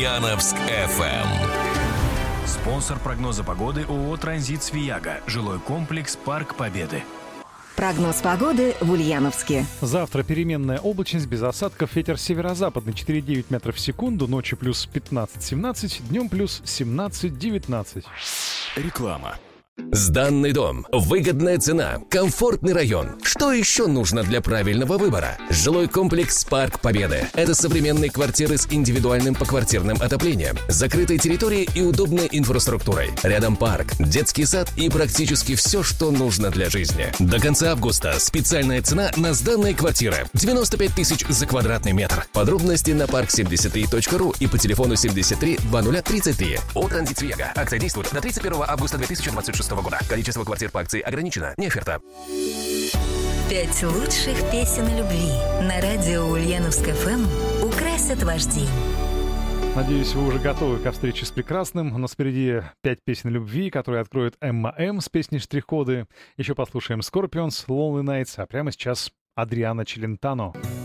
Ульяновск FM. Спонсор прогноза погоды ООО «Транзит Свияга». Жилой комплекс «Парк Победы». Прогноз погоды в Ульяновске. Завтра переменная облачность, без осадков, ветер северо-западный 4,9 метров в секунду, ночью плюс 15-17, днем плюс 17-19. Реклама. Сданный дом, выгодная цена, комфортный район. Что еще нужно для правильного выбора? Жилой комплекс «Парк Победы». Это современные квартиры с индивидуальным поквартирным отоплением, закрытой территорией и удобной инфраструктурой. Рядом парк, детский сад и практически все, что нужно для жизни. До конца августа специальная цена на сданные квартиры. 95 тысяч за квадратный метр. Подробности на park73.ru и по телефону 73 2033. ООО «Транзит Свияга». Акция действует до 31 августа 2026 года. Количество квартир по акции ограничено. Не оферта. 5 лучших песен о любви на радио Ульяновск ФМ украсят ваш день. Надеюсь, вы уже готовы ко встрече с прекрасным. У нас впереди 5 песен любви, которые откроет Эмма М с песней «Штрих-коды». Еще послушаем Scorpions, Lonely Nights, а прямо сейчас Адриано Челентано.